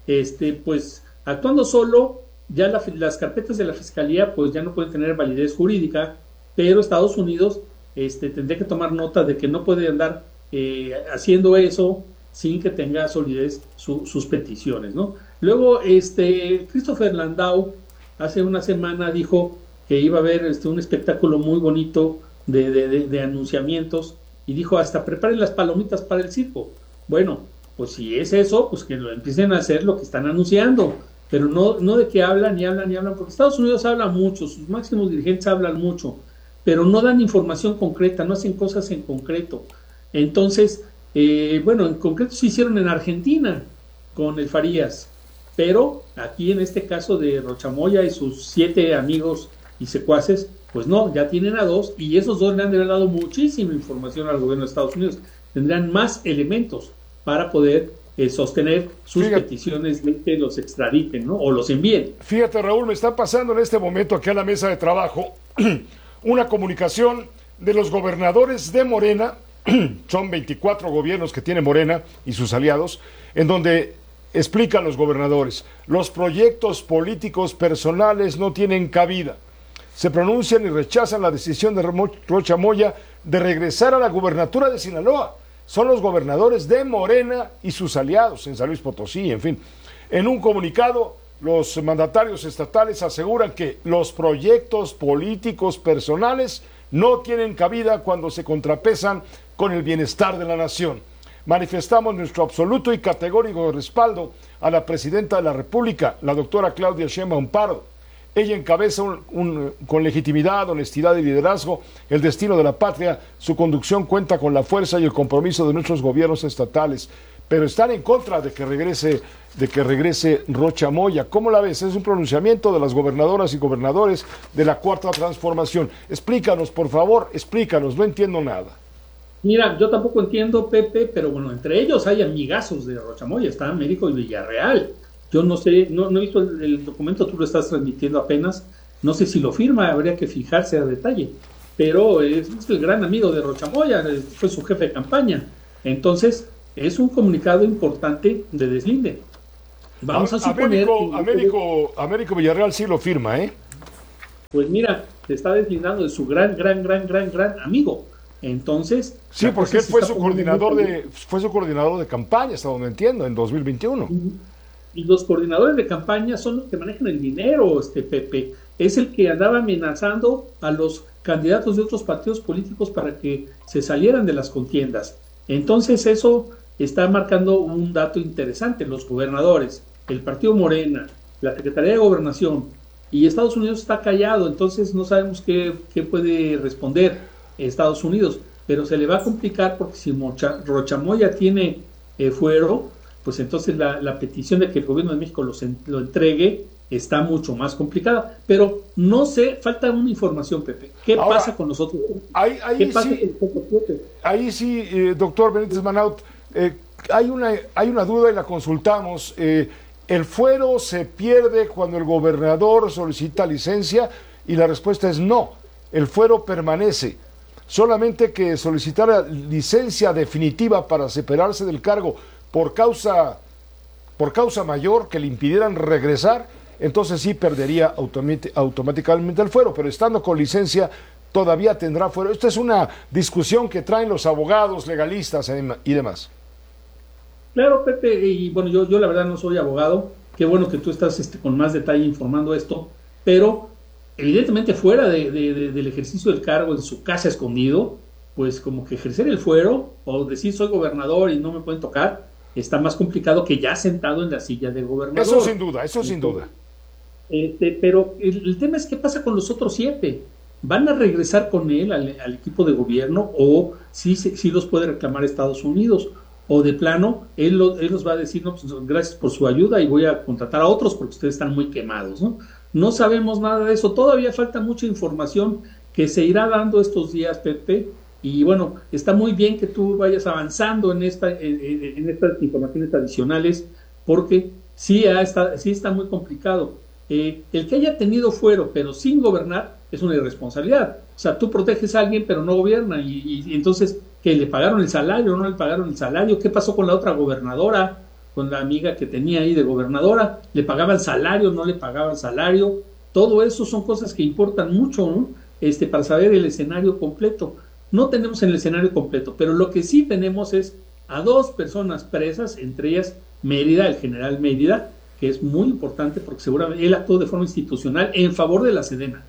pues actuando solo, ya las carpetas de la Fiscalía pues ya no pueden tener validez jurídica, pero Estados Unidos tendría que tomar nota de que no puede andar haciendo eso sin que tenga solidez sus peticiones, ¿no? Luego, Christopher Landau hace una semana dijo que iba a haber un espectáculo muy bonito de anunciamientos y dijo, hasta preparen las palomitas para el circo. Bueno, pues si es eso, pues que lo empiecen a hacer lo que están anunciando, pero no de que hablan y hablan y hablan, porque Estados Unidos habla mucho, sus máximos dirigentes hablan mucho, pero no dan información concreta, no hacen cosas en concreto. Entonces, en concreto se hicieron en Argentina con el Farías, pero aquí en este caso de Rocha Moya y sus 7 amigos y secuaces, pues no, ya tienen a 2 y esos 2 le han de haber dado muchísima información al gobierno de Estados Unidos. Tendrán más elementos para poder sostener sus peticiones de que los extraditen, ¿no? O los envíen. Fíjate, Raúl, me está pasando en este momento aquí a la mesa de trabajo una comunicación de los gobernadores de Morena, son 24 gobiernos que tiene Morena y sus aliados, en donde explican los gobernadores, los proyectos políticos personales no tienen cabida. Se pronuncian y rechazan la decisión de Rocha Moya de regresar a la gubernatura de Sinaloa. Son los gobernadores de Morena y sus aliados en San Luis Potosí, en fin. En un comunicado, los mandatarios estatales aseguran que los proyectos políticos personales no tienen cabida cuando se contrapesan con el bienestar de la nación. Manifestamos nuestro absoluto y categórico respaldo a la presidenta de la República, la doctora Claudia Sheinbaum Pardo. Ella encabeza con legitimidad, honestidad y liderazgo el destino de la patria. Su conducción cuenta con la fuerza y el compromiso de nuestros gobiernos estatales. pero están en contra de que regrese Rocha Moya. ¿Cómo la ves? Es un pronunciamiento de las gobernadoras y gobernadores de la Cuarta Transformación. Explícanos, por favor, explícanos, no entiendo nada. Mira, yo tampoco entiendo, Pepe, pero bueno, entre ellos hay amigazos de Rocha Moya, está Américo y Villarreal. Yo no sé, no he visto el documento, tú lo estás transmitiendo apenas, no sé si lo firma, habría que fijarse a detalle, pero es el gran amigo de Rocha Moya, fue su jefe de campaña. Entonces, es un comunicado importante de deslinde. Vamos a suponer... Américo Villarreal sí lo firma, ¿eh? Pues mira, se está deslindando de su gran amigo. Entonces... Sí, porque él fue su coordinador de campaña, hasta donde entiendo, en 2021. Y los coordinadores de campaña son los que manejan el dinero, Pepe. Es el que andaba amenazando a los candidatos de otros partidos políticos para que se salieran de las contiendas. Entonces eso está marcando un dato interesante. Los gobernadores, el partido Morena, la Secretaría de Gobernación y Estados Unidos está callado, entonces no sabemos qué puede responder Estados Unidos, pero se le va a complicar porque si Rocha Moya tiene fuero, pues entonces la petición de que el gobierno de México lo entregue está mucho más complicada. Pero no sé, falta una información, Pepe. ¿Qué pasa con nosotros? Ahí sí, doctor Benítez Manaut, hay una duda y la consultamos. ¿El fuero se pierde cuando el gobernador solicita licencia? Y la respuesta es no, el fuero permanece. Solamente que solicitara licencia definitiva para separarse del cargo por causa mayor que le impidieran regresar, entonces sí perdería automáticamente el fuero, pero estando con licencia todavía tendrá fuero. Esta es una discusión que traen los abogados, legalistas y demás. Claro, Pepe, y bueno, yo la verdad no soy abogado, qué bueno que tú estás con más detalle informando esto, pero evidentemente fuera del ejercicio del cargo en su casa escondido, pues como que ejercer el fuero o decir soy gobernador y no me pueden tocar, está más complicado que ya sentado en la silla del gobernador. Eso sin duda. Pero el tema es qué pasa con los otros 7. ¿Van a regresar con él al equipo de gobierno o sí los puede reclamar Estados Unidos? O de plano, él los va a decir, no, pues, gracias por su ayuda y voy a contratar a otros porque ustedes están muy quemados, ¿no? No sabemos nada de eso, todavía falta mucha información que se irá dando estos días, Pepe, y bueno, está muy bien que tú vayas avanzando en estas informaciones adicionales, porque sí está muy complicado. El que haya tenido fuero, pero sin gobernar, es una irresponsabilidad. O sea, tú proteges a alguien, pero no gobierna, y entonces, ¿que le pagaron el salario o no le pagaron el salario? ¿Qué pasó con la otra gobernadora? Con la amiga que tenía ahí de gobernadora, ¿le pagaban salario, no le pagaban salario? Todo eso son cosas que importan mucho, ¿no? Para saber el escenario completo. No tenemos el escenario completo, pero lo que sí tenemos es a 2 personas presas, entre ellas Mérida, el general Mérida, que es muy importante porque seguramente él actuó de forma institucional en favor de la Sedena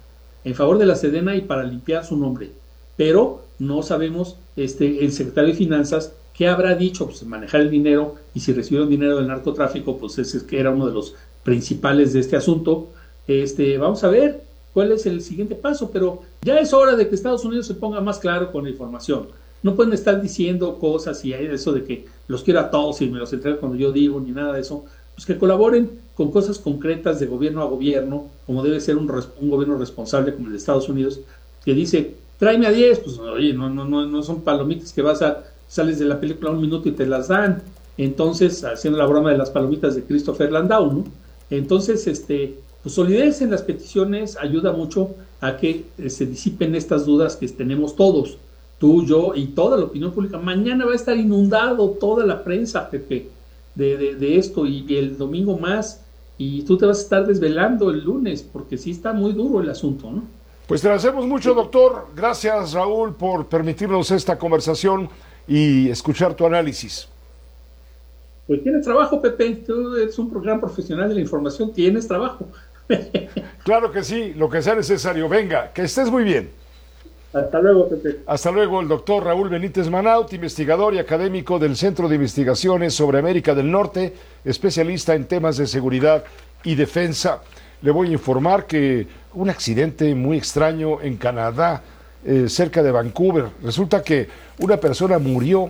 y para limpiar su nombre, pero no sabemos el secretario de Finanzas qué habrá dicho, pues manejar el dinero, y si recibieron dinero del narcotráfico, pues ese es que era uno de los principales de este asunto. Vamos a ver cuál es el siguiente paso, pero ya es hora de que Estados Unidos se ponga más claro con la información. No pueden estar diciendo cosas y eso de que los quiero a todos y me los entrego cuando yo digo, ni nada de eso. Pues que colaboren con cosas concretas de gobierno a gobierno, como debe ser un gobierno responsable como el de Estados Unidos, que dice, tráeme a 10, pues oye, no son palomitas que sales de la película 1 minuto y te las dan. Entonces, haciendo la broma de las palomitas de Christopher Landau, ¿no? Entonces, pues solidez en las peticiones ayuda mucho a que se disipen estas dudas que tenemos todos, tú, yo y toda la opinión pública. Mañana va a estar inundado toda la prensa, Pepe, de esto, y el domingo más, y tú te vas a estar desvelando el lunes, porque sí está muy duro el asunto, ¿no? Pues te agradecemos mucho, doctor. Gracias, Raúl, por permitirnos esta conversación y escuchar tu análisis. Pues tienes trabajo, Pepe, tú eres un gran profesional de la información, tienes trabajo. Claro que sí, lo que sea necesario. Venga, que estés muy bien. Hasta luego, Pepe. Hasta luego, el doctor Raúl Benítez Manaut, investigador y académico del Centro de Investigaciones sobre América del Norte, especialista en temas de seguridad y defensa. Le voy a informar que un accidente muy extraño en Canadá, cerca de Vancouver. Resulta que una persona murió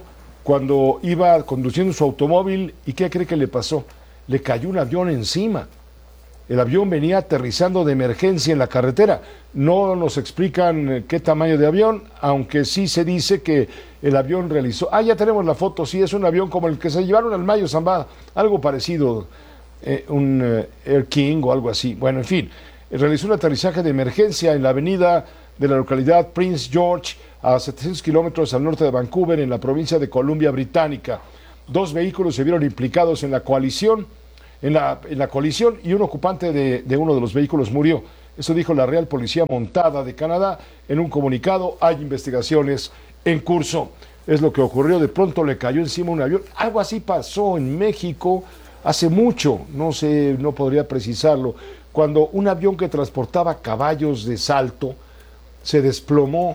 cuando iba conduciendo su automóvil, ¿y qué cree que le pasó? Le cayó un avión encima. El avión venía aterrizando de emergencia en la carretera. No nos explican qué tamaño de avión, aunque sí se dice que el avión realizó... ya tenemos la foto, sí, es un avión como el que se llevaron al Mayo Zambada, algo parecido, un Air King o algo así. Bueno, en fin, realizó un aterrizaje de emergencia en la avenida de la localidad Prince George, a 700 kilómetros al norte de Vancouver, en la provincia de Columbia Británica. 2 vehículos se vieron implicados en la colisión, y un ocupante de uno de los vehículos murió. Eso dijo la Real Policía Montada de Canadá en un comunicado. Hay investigaciones en curso. Es lo que ocurrió. De pronto le cayó encima un avión. Algo así pasó en México hace mucho, no sé, no podría precisarlo, cuando un avión que transportaba caballos de salto se desplomó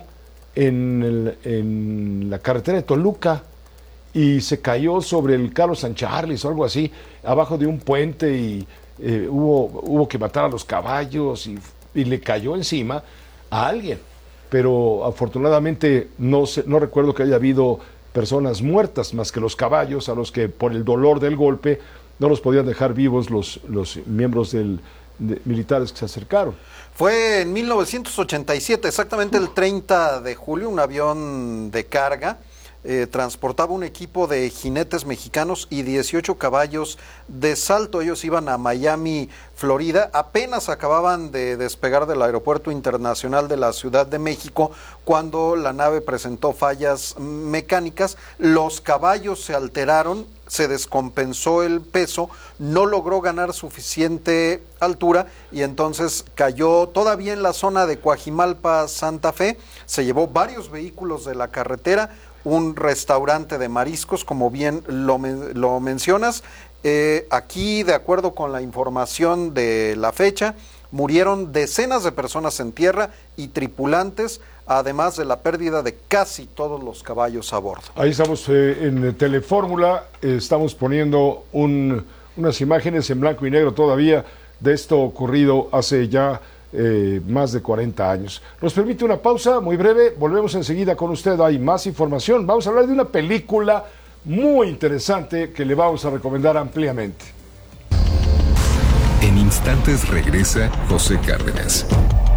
en la carretera de Toluca y se cayó sobre el Carlos San Charles o algo así, abajo de un puente, y hubo que matar a los caballos y le cayó encima a alguien. Pero afortunadamente no recuerdo que haya habido personas muertas, más que los caballos, a los que por el dolor del golpe no los podían dejar vivos los miembros militares que se acercaron. Fue en 1987, exactamente el 30 de julio, un avión de carga transportaba un equipo de jinetes mexicanos y 18 caballos de salto. Ellos iban a Miami, Florida. Apenas acababan de despegar del Aeropuerto Internacional de la Ciudad de México cuando la nave presentó fallas mecánicas. Los caballos se alteraron, se descompensó el peso, no logró ganar suficiente altura y entonces cayó todavía en la zona de Coajimalpa, Santa Fe. Se llevó varios vehículos de la carretera, un restaurante de mariscos, como bien lo mencionas. Aquí, de acuerdo con la información de la fecha, murieron decenas de personas en tierra y tripulantes, además de la pérdida de casi todos los caballos a bordo. Ahí estamos en Telefórmula, estamos poniendo unas imágenes en blanco y negro todavía de esto ocurrido hace ya más de 40 años. Nos permite una pausa muy breve, volvemos enseguida con usted, hay más información. Vamos a hablar de una película muy interesante que le vamos a recomendar ampliamente. En instantes regresa José Cárdenas.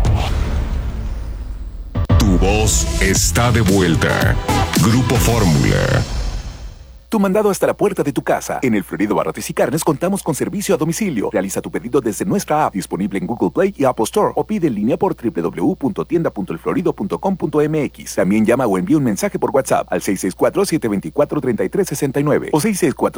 Tu voz está de vuelta. Grupo Fórmula. Tu mandado hasta la puerta de tu casa. En el Florido Barrotes y Carnes contamos con servicio a domicilio. Realiza tu pedido desde nuestra app, disponible en Google Play y Apple Store, o pide en línea por www.tienda.elflorido.com.mx. También llama o envía un mensaje por WhatsApp al 664-724-3369 o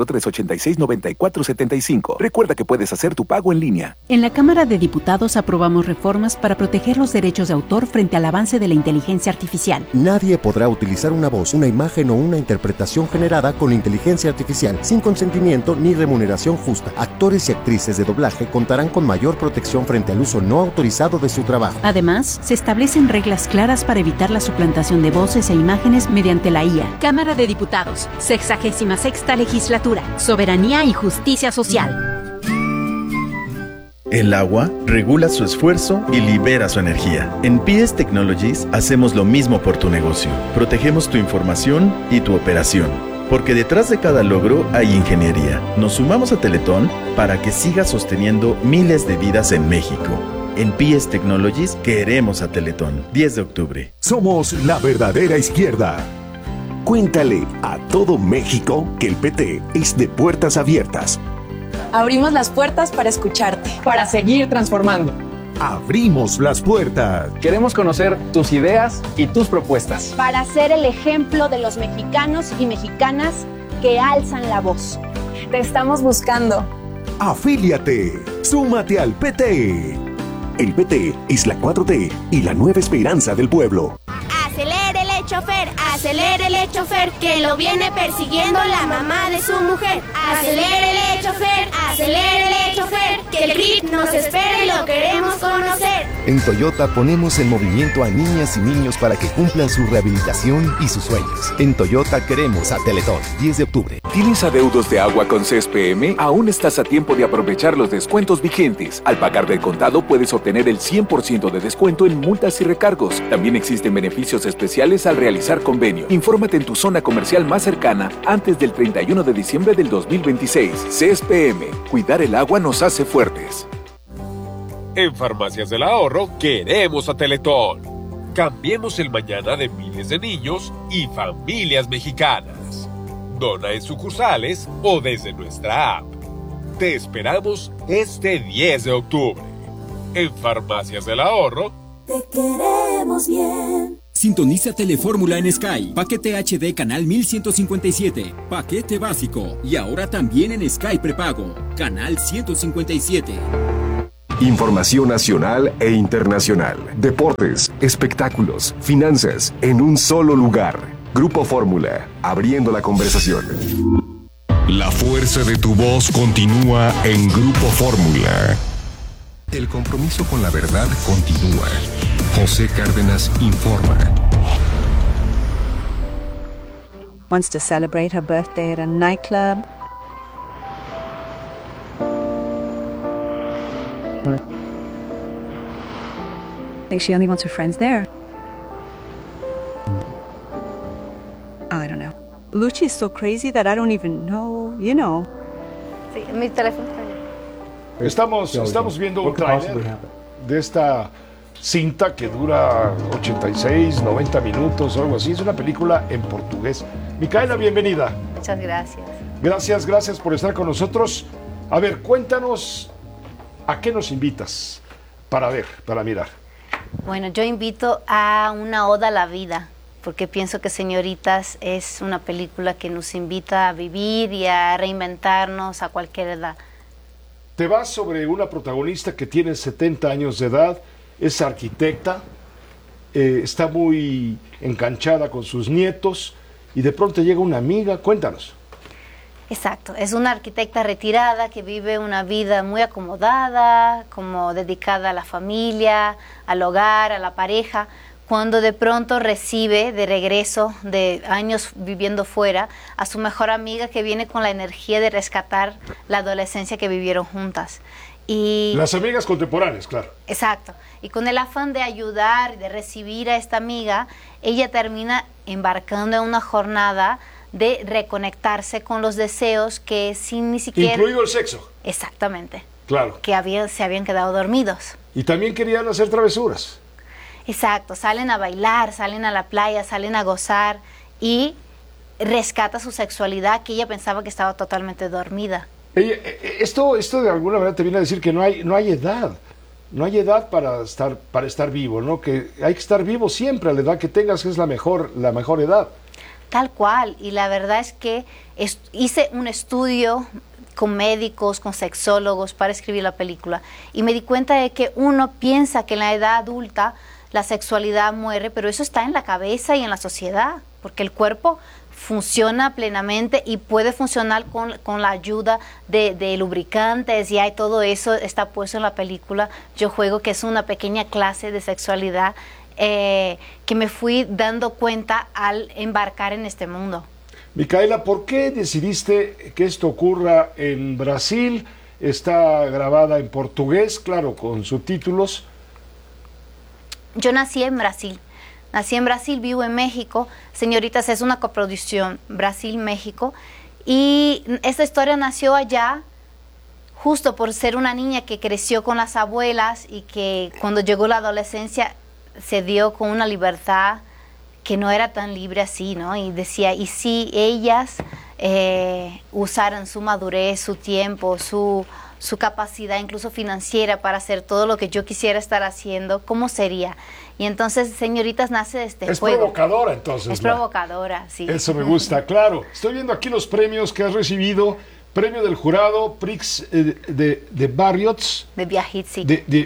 664-386-9475. Recuerda que puedes hacer tu pago en línea. En la Cámara de Diputados aprobamos reformas para proteger los derechos de autor frente al avance de la inteligencia artificial. Nadie podrá utilizar una voz, una imagen o una interpretación generada con inteligencia artificial sin consentimiento ni remuneración justa. Actores y actrices de doblaje contarán con mayor protección frente al uso no autorizado de su trabajo. Además, se establecen reglas claras para evitar la suplantación de voces e imágenes mediante la IA. Cámara de Diputados, 66ª Legislatura, Soberanía y Justicia Social. El agua regula su esfuerzo y libera su energía. En PS Technologies hacemos lo mismo por tu negocio. Protegemos tu información y tu operación. Porque detrás de cada logro hay ingeniería. Nos sumamos a Teletón para que siga sosteniendo miles de vidas en México. En PS Technologies queremos a Teletón. 10 de octubre. Somos la verdadera izquierda. Cuéntale a todo México que el PT es de puertas abiertas. Abrimos las puertas para escucharte. Para seguir transformando. Abrimos las puertas. Queremos conocer tus ideas y tus propuestas. Para ser el ejemplo de los mexicanos y mexicanas que alzan la voz. Te estamos buscando. Afíliate. Súmate al PT. El PT es la 4T y la nueva esperanza del pueblo. Acelérele, chofer, que lo viene persiguiendo la mamá de su mujer. Acelérele, chofer, que el grip nos espera y lo queremos conocer. En Toyota ponemos en movimiento a niñas y niños para que cumplan su rehabilitación y sus sueños. En Toyota queremos a Teletón. 10 de octubre. ¿Tienes adeudos de agua con CSPM? Aún estás a tiempo de aprovechar los descuentos vigentes. Al pagar del contado puedes obtener el 100% de descuento en multas y recargos. También existen beneficios especiales al realizar realizar convenio. Infórmate en tu zona comercial más cercana antes del 31 de diciembre del 2026. CSPM, cuidar el agua nos hace fuertes. En Farmacias del Ahorro queremos a Teletón. Cambiemos el mañana de miles de niños y familias mexicanas. Dona en sucursales o desde nuestra app. Te esperamos este 10 de octubre. En Farmacias del Ahorro, te queremos bien. Sintoniza Telefórmula en Sky. Paquete HD canal 1157. Paquete básico. Y ahora también en Sky prepago. Canal 157. Información nacional e internacional. Deportes, espectáculos, finanzas, en un solo lugar. Grupo Fórmula, abriendo la conversación. La fuerza de tu voz continúa en Grupo Fórmula. El compromiso con la verdad continúa. José Cárdenas informa. Wants to celebrate her birthday at a nightclub. I think she only wants her friends there. I don't know. Lucci is so crazy that I don't even know, you know. Sí, mi teléfono. Estamos viendo un tráiler de esta cinta que dura 86, 90 minutos o algo así. Es una película en portugués. Micaela, bienvenida. Muchas gracias. Gracias por estar con nosotros. A ver, cuéntanos a qué nos invitas para ver, para mirar. Bueno, yo invito a una oda a la vida, porque pienso que Señoritas es una película que nos invita a vivir y a reinventarnos a cualquier edad. Te vas sobre una protagonista que tiene 70 años de edad, es arquitecta, está muy enganchada con sus nietos y de pronto llega una amiga. Cuéntanos. Exacto, es una arquitecta retirada que vive una vida muy acomodada, como dedicada a la familia, al hogar, a la pareja, cuando de pronto recibe de regreso de años viviendo fuera a su mejor amiga que viene con la energía de rescatar la adolescencia que vivieron juntas. Y las amigas contemporáneas, claro. Exacto. Y con el afán de ayudar, de recibir a esta amiga, ella termina embarcando en una jornada de reconectarse con los deseos que sin ni siquiera... Incluido el sexo. Exactamente. Claro. Que se habían quedado dormidos. Y también querían hacer travesuras. Exacto, salen a bailar, salen a la playa, salen a gozar y rescata su sexualidad que ella pensaba que estaba totalmente dormida. Esto de alguna manera te viene a decir que no hay edad. No hay edad para estar vivo, ¿no? Que hay que estar vivo siempre a la edad que tengas, que es la mejor edad. Tal cual, y la verdad es que hice un estudio con médicos, con sexólogos para escribir la película y me di cuenta de que uno piensa que en la edad adulta la sexualidad muere, pero eso está en la cabeza y en la sociedad, porque el cuerpo funciona plenamente y puede funcionar con la ayuda de lubricantes y hay todo eso está puesto en la película. Yo juego que es una pequeña clase de sexualidad que me fui dando cuenta al embarcar en este mundo. Micaela, ¿por qué decidiste que esto ocurra en Brasil? Está grabada en portugués, claro, con subtítulos. Yo nací en Brasil, vivo en México. Señoritas es una coproducción Brasil-México y esta historia nació allá justo por ser una niña que creció con las abuelas y que cuando llegó la adolescencia se dio con una libertad que no era tan libre así, ¿no? Y decía, ¿y si ellas usaran su madurez, su tiempo, su capacidad incluso financiera para hacer todo lo que yo quisiera estar haciendo, ¿cómo sería? Y entonces Señoritas nace de este juego. Es provocadora entonces. Es provocadora, sí. Eso me gusta, claro. Estoy viendo aquí los premios que has recibido. Premio del jurado, Prix de Biarritz. De Biarritz, sí.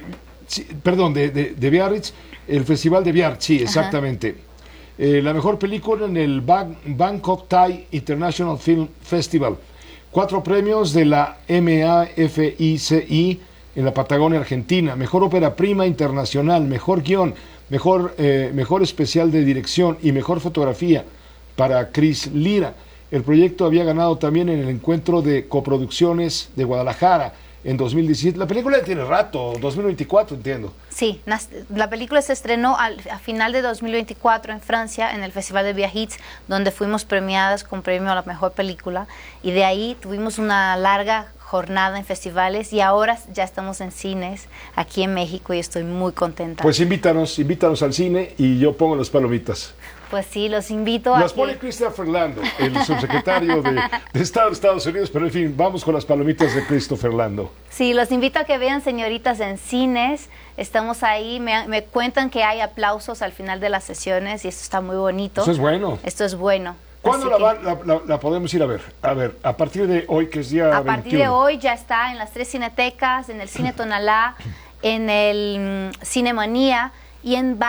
De Biarritz, el Festival de Biarritz, sí, exactamente. La mejor película en el Bangkok Thai International Film Festival. 4 premios de la MAFICI en la Patagonia Argentina. Mejor ópera prima internacional, mejor guión, mejor especial de dirección y mejor fotografía para Cris Lira. El proyecto había ganado también en el encuentro de coproducciones de Guadalajara, en 2017. La película tiene rato, 2024, entiendo. Sí, la película se estrenó a final de 2024 en Francia, en el Festival de Biarritz, donde fuimos premiadas con premio a la mejor película, y de ahí tuvimos una larga jornada en festivales y ahora ya estamos en cines aquí en México y estoy muy contenta. Pues invítanos al cine y yo pongo las palomitas. Pues sí, los invito Las pone Christopher Lando, el subsecretario de Estado de Estados Unidos, pero en fin, vamos con las palomitas de Christopher Lando. Sí, los invito a que vean Señoritas en cines. Estamos ahí, me cuentan que hay aplausos al final de las sesiones y esto está muy bonito. Eso es bueno. Esto es bueno. ¿Cuándo la podemos ir a ver? A ver, a partir de hoy, que es día 21. A partir de hoy ya está en las 3 cinetecas, en el Cine Tonalá, en el Cinemanía y en